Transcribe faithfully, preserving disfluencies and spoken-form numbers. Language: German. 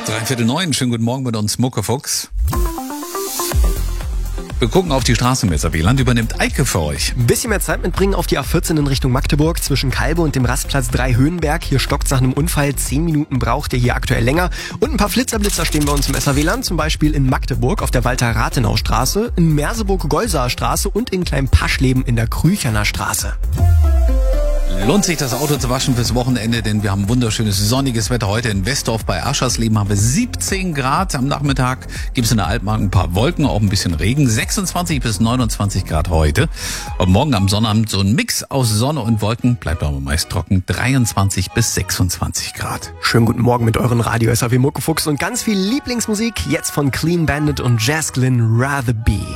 Dreiviertel neun, schönen guten Morgen mit uns, Muckefuchs. Wir gucken auf die Straße im S R W-Land, übernimmt Eike für euch. Ein bisschen mehr Zeit mitbringen auf die A vierzehn in Richtung Magdeburg zwischen Kalbe und dem Rastplatz drei Höhenberg. Hier stockt nach einem Unfall. Zehn Minuten braucht ihr hier aktuell länger. Und ein paar Flitzerblitzer stehen bei uns im S R W-Land, zum Beispiel in Magdeburg auf der Walter-Rathenau-Straße, in Merseburg-Golsaer Straße und in Klein-Paschleben in der Krücherner Straße. Lohnt sich das Auto zu waschen fürs Wochenende, denn wir haben wunderschönes sonniges Wetter. Heute in Westdorf bei Aschersleben haben wir siebzehn Grad. Am Nachmittag gibt es in der Altmark ein paar Wolken, auch ein bisschen Regen. sechsundzwanzig bis neunundzwanzig Grad heute. Und morgen am Sonnabend so ein Mix aus Sonne und Wolken. Bleibt aber meist trocken. dreiundzwanzig bis sechsundzwanzig Grad. Schönen guten Morgen mit euren Radio S R W Muckefuchs und ganz viel Lieblingsmusik. Jetzt von Clean Bandit und Jazz Glynn, Rather Be.